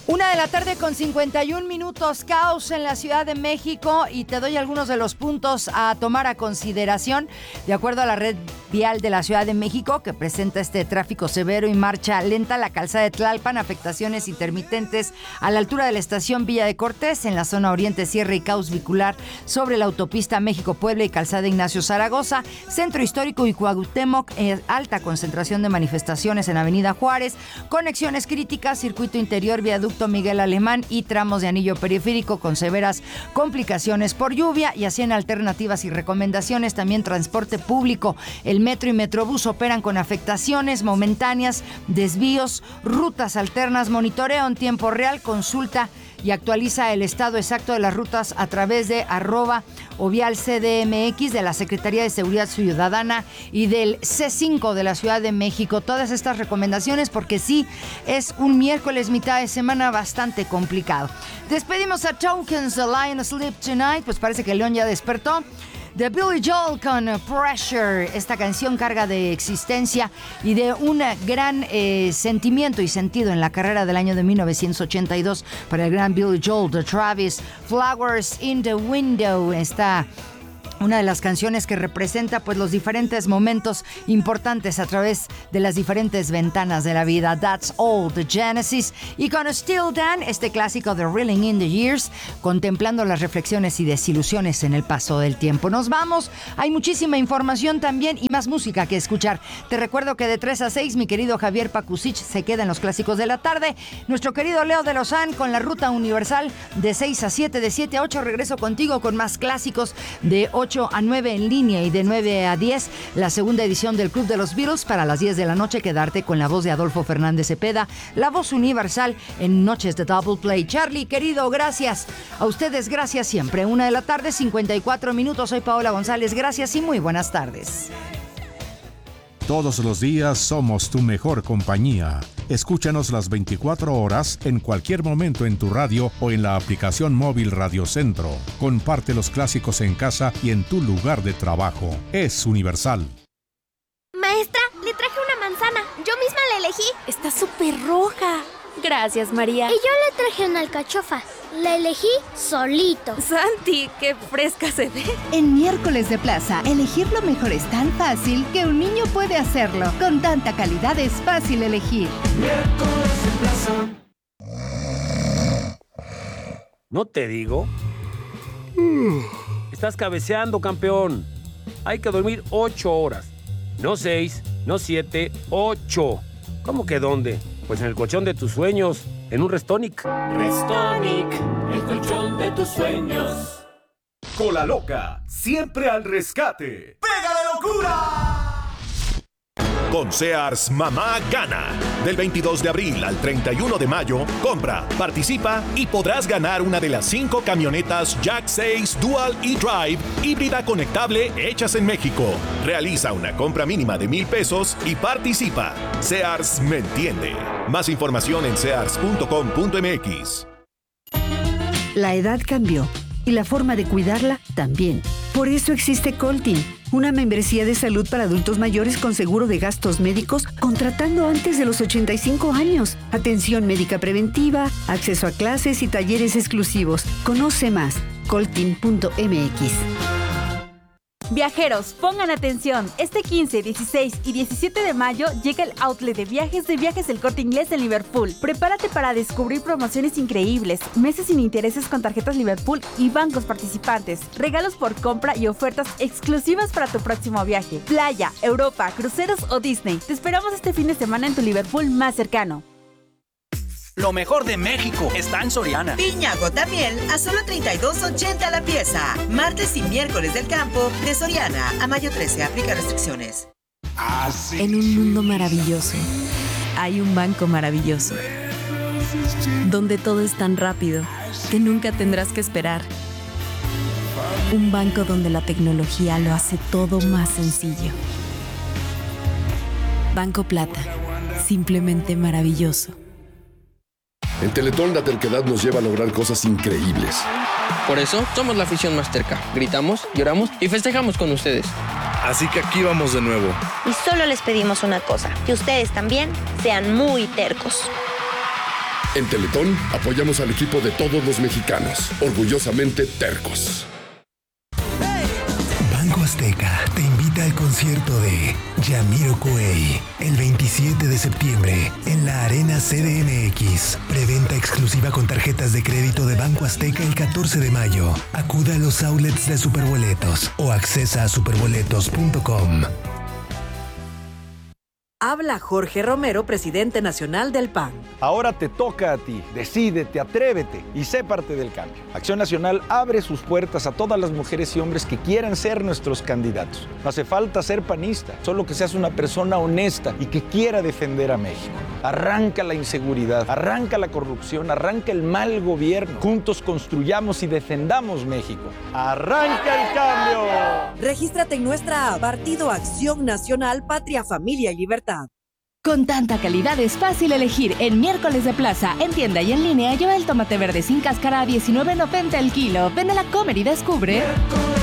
1:51 p.m, caos en la Ciudad de México, y te doy algunos de los puntos a tomar a consideración. De acuerdo a la red vial de la Ciudad de México, que presenta este tráfico severo y marcha lenta, la calzada de Tlalpan, afectaciones intermitentes a la altura de la estación Villa de Cortés, en la zona oriente Sierra, y caos vehicular sobre la autopista México-Puebla y calzada Ignacio Zaragoza, Centro Histórico y Cuauhtémoc, alta concentración de manifestaciones en Avenida Juárez, conexiones críticas, circuito interior, viaducto Miguel Alemán y tramos de anillo periférico con severas complicaciones por lluvia. Y así en alternativas y recomendaciones, también transporte público. El metro y metrobús operan con afectaciones momentáneas, desvíos, rutas alternas, monitoreo en tiempo real, consulta y actualiza el estado exacto de las rutas a través de @ovialcdmx de la Secretaría de Seguridad Ciudadana y del C5 de la Ciudad de México. Todas estas recomendaciones porque sí, es un miércoles, mitad de semana, bastante complicado. Despedimos a Tokens, The Lion Sleep Tonight, pues parece que el león ya despertó. De Billy Joel con Pressure. Esta canción carga de existencia y de un gran sentimiento y sentido en la carrera del año de 1982 para el gran Billy Joel. De Travis, Flowers in the Window. Está una de las canciones que representa pues los diferentes momentos importantes a través de las diferentes ventanas de la vida. That's All, de Genesis. Y con Still Dan, este clásico de Reeling in the Years, contemplando las reflexiones y desilusiones en el paso del tiempo. Nos vamos, hay muchísima información también y más música que escuchar. Te recuerdo que de 3 a 6 mi querido Javier Pakusich se queda en los clásicos de la tarde. Nuestro querido Leo de Lozán con la Ruta Universal de 6 a 7, de 7 a 8 regreso contigo con más clásicos de 8 a 9 en línea, y de 9 a 10 la segunda edición del Club de los Beatles. Para las 10 de la noche quedarte con la voz de Adolfo Fernández Cepeda, la voz universal en Noches de Double Play. Charlie, querido, gracias. A ustedes, gracias siempre. 1:54 p.m. Soy Paola González. Gracias y muy buenas tardes. Todos los días somos tu mejor compañía. Escúchanos las 24 horas en cualquier momento en tu radio o en la aplicación móvil Radio Centro. Comparte los clásicos en casa y en tu lugar de trabajo. Es Universal. Maestra, le traje una manzana. Yo misma la elegí. Está súper roja. Gracias, María. Y yo le traje una alcachofa. La elegí solito. Santi, qué fresca se ve. En Miércoles de Plaza, elegir lo mejor es tan fácil que un niño puede hacerlo. Con tanta calidad es fácil elegir. Miércoles de Plaza. ¿No te digo? Estás cabeceando, campeón. Hay que dormir 8 horas. No 6, no 7, 8. ¿Cómo que dónde? Pues en el colchón de tus sueños, en un Restonic. Restonic, el colchón de tus sueños. Cola Loca, siempre al rescate. ¡Pega la locura! Con Sears, mamá gana. Del 22 de abril al 31 de mayo, compra, participa y podrás ganar una de las 5 camionetas Jack 6 Dual e-Drive híbrida conectable hechas en México. Realiza una compra mínima de $1,000 y participa. Sears me entiende. Más información en sears.com.mx. La edad cambió y la forma de cuidarla también. Por eso existe Coltin, una membresía de salud para adultos mayores con seguro de gastos médicos contratando antes de los 85 años. Atención médica preventiva, acceso a clases y talleres exclusivos. Conoce más, coltin.mx. Viajeros, pongan atención. Este 15, 16 y 17 de mayo llega el outlet de Viajes El Corte Inglés en Liverpool. Prepárate para descubrir promociones increíbles, meses sin intereses con tarjetas Liverpool y bancos participantes, regalos por compra y ofertas exclusivas para tu próximo viaje. Playa, Europa, cruceros o Disney. Te esperamos este fin de semana en tu Liverpool más cercano. Lo mejor de México está en Soriana. Piña gotamiel a solo $32.80 la pieza. Martes y miércoles del campo de Soriana a mayo 13. Aplica restricciones. En un mundo maravilloso, hay un banco maravilloso, donde todo es tan rápido que nunca tendrás que esperar. Un banco donde la tecnología lo hace todo más sencillo. Banco Plata, simplemente maravilloso. En Teletón la terquedad nos lleva a lograr cosas increíbles. Por eso somos la afición más terca. Gritamos, lloramos y festejamos con ustedes. Así que aquí vamos de nuevo. Y solo les pedimos una cosa, que ustedes también sean muy tercos. En Teletón apoyamos al equipo de todos los mexicanos, orgullosamente tercos. Banco Azteca te invita al concierto de Jamiroquai el 27 de septiembre en la Arena CDMX. Preventa exclusiva con tarjetas de crédito de Banco Azteca el 14 de mayo. Acuda a los outlets de Superboletos o accesa a superboletos.com. Habla Jorge Romero, presidente nacional del PAN. Ahora te toca a ti. Decídete, atrévete y sé parte del cambio. Acción Nacional abre sus puertas a todas las mujeres y hombres que quieran ser nuestros candidatos. No hace falta ser panista, solo que seas una persona honesta y que quiera defender a México. Arranca la inseguridad, arranca la corrupción, arranca el mal gobierno. Juntos construyamos y defendamos México. ¡Arranca el cambio! Regístrate en nuestra app Partido Acción Nacional, Patria, Familia y Libertad. Con tanta calidad es fácil elegir. En Miércoles de Plaza, en tienda y en línea, lleva el tomate verde sin cáscara a $19.90 el kilo. Ven a la Comer y descubre.